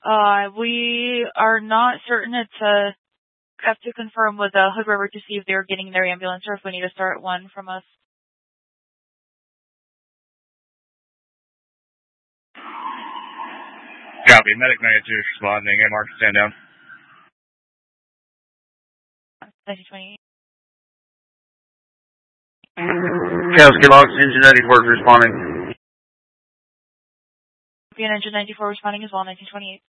We are not certain. It's have to confirm with Hood River to see if they're getting their ambulance or if we need to start one from us. Copy. Medic 92 is responding. Mark, stand down. 1928. Kowski Box, Engine 94 is responding. Engine 94 responding as well, 1928.